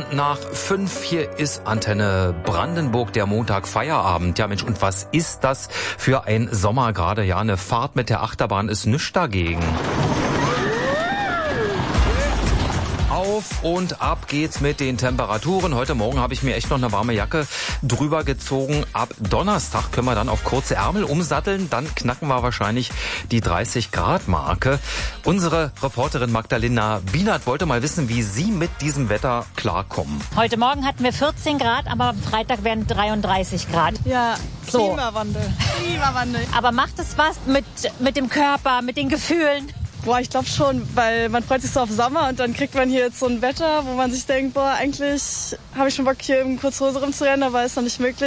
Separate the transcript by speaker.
Speaker 1: nach 5, hier ist Antenne Brandenburg, der Montag Feierabend. Ja Mensch, und was ist das für ein Sommer gerade? Ja, eine Fahrt mit der Achterbahn ist nichts dagegen. Auf und ab geht's mit den Temperaturen. Heute Morgen habe ich mir echt noch eine warme Jacke drüber gezogen. Ab Donnerstag können wir dann auf kurze Ärmel umsatteln. Dann knacken wir wahrscheinlich die 30-Grad-Marke. Unsere Reporterin Magdalena Bienert wollte mal wissen, wie Sie mit diesem Wetter klarkommen.
Speaker 2: Heute Morgen hatten wir 14 Grad, aber am Freitag werden 33 Grad.
Speaker 3: Ja,
Speaker 2: So.
Speaker 3: Klimawandel. Klimawandel.
Speaker 2: Aber macht es was mit dem Körper, mit den Gefühlen?
Speaker 3: Boah, ich glaube schon, weil man freut sich so auf Sommer und dann kriegt man hier jetzt so ein Wetter, wo man sich denkt, boah, eigentlich habe ich schon Bock, hier in Kurzhose rumzurennen, aber ist noch nicht möglich.